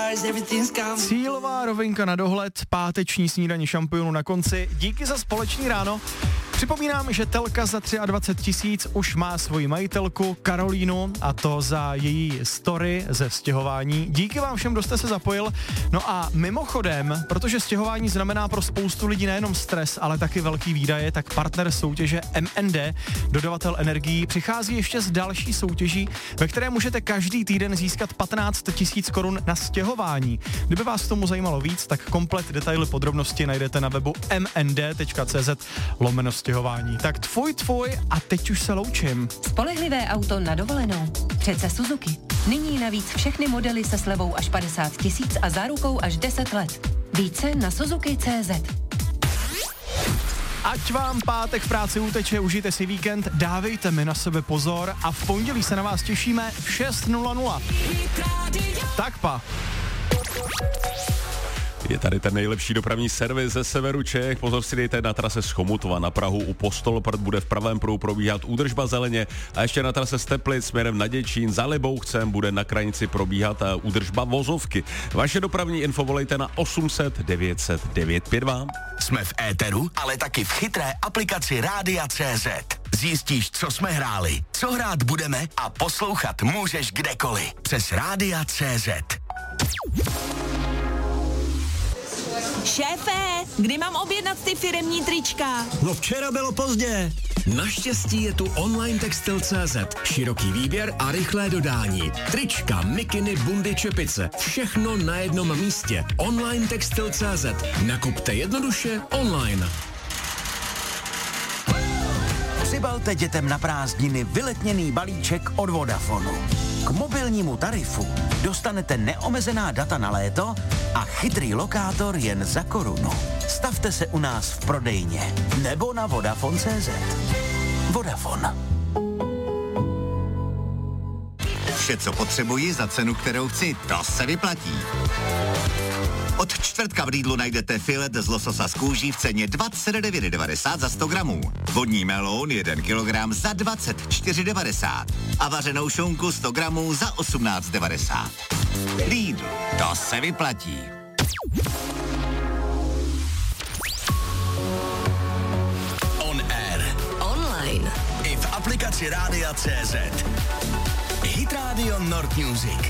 Cílová rovinka na dohled, páteční snídaně šampionů na konci. Díky za společný ráno. Připomínám, že telka za 23 000 už má svoji majitelku Karolínu, a to za její story ze stěhování. Díky vám všem, kdo jste se zapojil. No a mimochodem, protože stěhování znamená pro spoustu lidí nejenom stres, ale taky velký výdaje, tak partner soutěže MND, dodavatel energií, přichází ještě s další soutěží, ve které můžete každý týden získat 15 000 korun na stěhování. Kdyby vás tomu zajímalo víc, tak komplet detaily podrobnosti najdete na webu mnd.cz/stěhování. Tak tvůj a teď už se loučím. Spolehlivé auto na dovolenou. Přece Suzuki. Nyní navíc všechny modely se slevou až 50 000 a zárukou až 10 let. Více na Suzuki.cz. Ať vám pátek v práci uteče, užijte si víkend, dávejte mi na sebe pozor a v pondělí se na vás těšíme v 6:00. Tak pa. Je tady ten nejlepší dopravní servis ze severu Čech. Pozor si dejte, na trase z Chomutova na Prahu u Postoloprt bude v pravém pruhu probíhat údržba zeleně a ještě na trase z Teplic směrem na Děčín za Libouchcem bude na krajnici probíhat údržba vozovky. Vaše dopravní info volejte na 800 900 952. Jsme v éteru, ale taky v chytré aplikaci Rádia CZ. Zjistíš, co jsme hráli, co hrát budeme a poslouchat můžeš kdekoliv přes Rádia CZ. Šéfe, kdy mám objednat ty firemní trička? No včera bylo pozdě. Naštěstí je tu online textil.cz. Široký výběr a rychlé dodání. Trička, mikiny, bundy, čepice. Všechno na jednom místě. Online textil.cz. Nakupte jednoduše online. Přibalte dětem na prázdniny vyletněný balíček od Vodafonu. K mobilnímu tarifu dostanete neomezená data na léto a chytrý lokátor jen za korunu. Stavte se u nás v prodejně nebo na Vodafone.cz. Vodafone. Vše, co potřebuji za cenu, kterou chci, to se vyplatí. Od čtvrtka v Lidlu najdete filet z lososa z kůží v ceně 29,90 za 100 gramů. Vodní melón 1 kilogram za 24,90 a vařenou šunku 100 gramů za 18,90. Lidl, to se vyplatí. On air. Online. I v aplikaci Rádia CZ. Hit Radio Nord Music.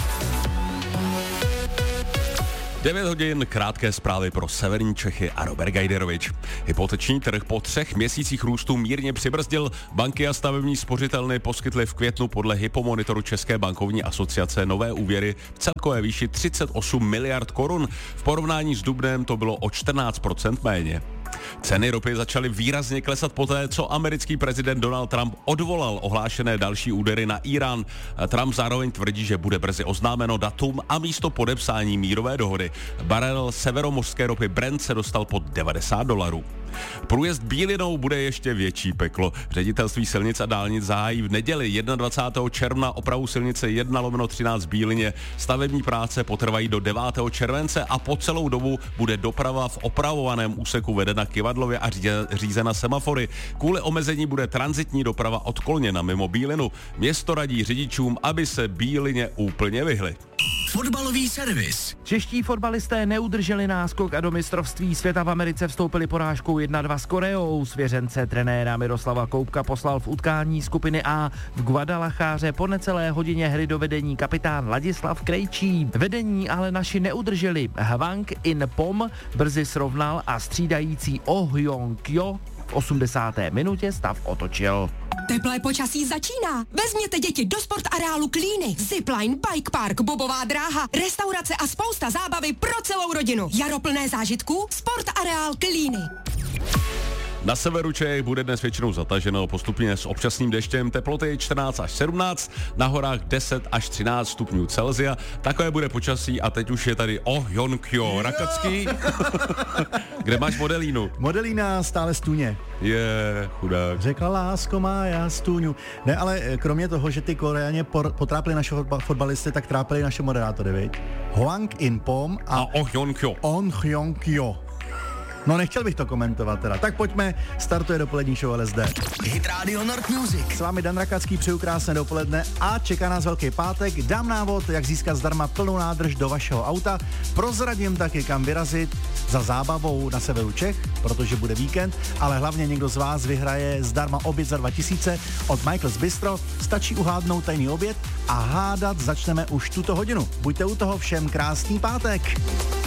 9 hodin, krátké zprávy pro severní Čechy a Robert Gajderovič. Hypoteční trh po 3 měsících růstu mírně přibrzdil. Banky a stavební spořitelny poskytly v květnu podle hypomonitoru České bankovní asociace nové úvěry v celkové výši 38 miliard korun. V porovnání s dubnem to bylo o 14% méně. Ceny ropy začaly výrazně klesat poté, co americký prezident Donald Trump odvolal ohlášené další údery na Irán. Trump zároveň tvrdí, že bude brzy oznámeno datum a místo podepsání mírové dohody. Barel severomořské ropy Brent se dostal pod $90. Průjezd Bílinou bude ještě větší peklo. Ředitelství silnic a dálnic zahájí v neděli 21. června opravu silnice 1/13 v Bílině. Stavební práce potrvají do 9. července a po celou dobu bude doprava v opravovaném úseku vedena kyvadlově a řízena semafory. Kvůli omezení bude tranzitní doprava odkloněna mimo Bílinu. Město radí řidičům, aby se Bílině úplně vyhli. Fotbalový servis. Čeští fotbalisté neudrželi náskok a do mistrovství světa v Americe vstoupili porážkou 1-2 s Koreou. Svěřence trenéra Miroslava Koubka poslal v utkání skupiny A v Guadalajáře po necelé hodině hry do vedení kapitán Ladislav Krejčí. Vedení ale naši neudrželi. Hwang In-pom brzy srovnal a střídající Oh Hyong-kyo v 80. minutě stav otočil. Teplé počasí začíná. Vezměte děti do sportareálu Klíny. Zipline, bike park, bobová dráha, restaurace a spousta zábavy pro celou rodinu. Jaro plné zážitků, sportareál Klíny. Na severu Čech bude dnes většinou zataženo, postupně s občasným deštěm, teploty 14 až 17, na horách 10 až 13 stupňů Celsia. Takové bude počasí a teď už je tady Hyong-kyo Rakacký. Kde máš Modelínu? Modelína stále stůně. Je, chudák. Řekla lásko má, já stůňu. Ne, ale kromě toho, že ty Koreaně potrápili naše fotbalisty, tak trápili naše moderátory, viď? Hwang In-pom a Oh Hyong-kyo. On Hyong-kyo. No nechtěl bych to komentovat teda. Tak pojďme, startuje dopolední show LSD. Hit Radio Nord Music. S vámi Dan Rakacký, přeju krásné dopoledne a čeká nás velký pátek. Dám návod, jak získat zdarma plnou nádrž do vašeho auta. Prozradím taky, kam vyrazit za zábavou na severu Čech, protože bude víkend, ale hlavně někdo z vás vyhraje zdarma oběd za 2000 od Michael's Bistro. Stačí uhádnout tajný oběd a hádat začneme už tuto hodinu. Buďte u toho, všem krásný pátek.